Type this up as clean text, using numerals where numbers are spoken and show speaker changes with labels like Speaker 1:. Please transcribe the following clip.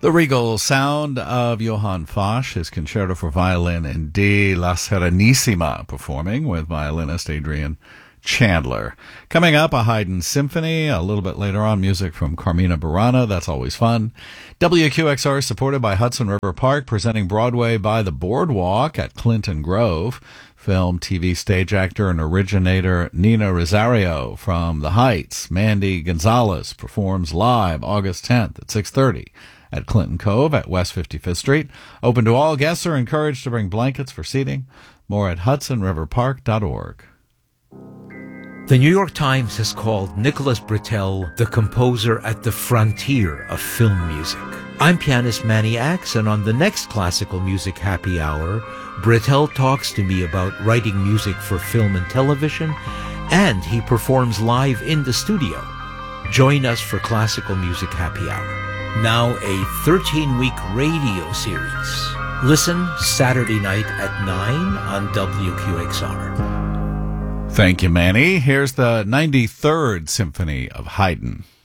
Speaker 1: The regal sound of Johann Foch, his Concerto for Violin in D La Serenissima, performing with violinist Adrian Chandler. Coming up, a Haydn symphony. A little bit later on, music from Carmina Burana. That's always fun. WQXR, supported by Hudson River Park, presenting Broadway by the Boardwalk at Clinton Grove. Film, TV, stage actor, and originator Nina Rosario from The Heights. Mandy Gonzalez performs live August 10th at 6:30 at Clinton Cove at West 55th Street. Open to all. Guests are encouraged to bring blankets for seating. More at hudsonriverpark.org.
Speaker 2: The New York Times has called Nicholas Britell the composer at the frontier of film music. I'm pianist Manny Axe, and on the next Classical Music Happy Hour, Britell talks to me about writing music for film and television, and he performs live in the studio. Join us for Classical Music Happy Hour. Now a 13-week radio series. Listen Saturday night at 9 on WQXR.
Speaker 1: Thank you, Manny. Here's the 93rd Symphony of Haydn.